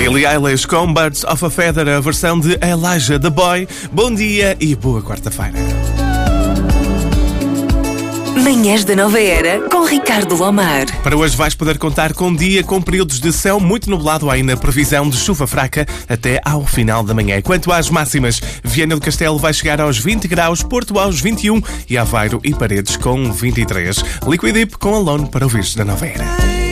Billie Eilish com Birds of a Feather, a versão de Elijah the Boy. Bom dia e boa quarta-feira. Manhãs da Nova Era com Ricardo Lomar. Para hoje vais poder contar com um dia com períodos de céu muito nublado, ainda previsão de chuva fraca até ao final da manhã. Quanto às máximas, Viana do Castelo vai chegar aos 20 graus, Porto aos 21 e Aveiro e Paredes com 23. Liquid Deep com Alone para ouvires da Nova Era.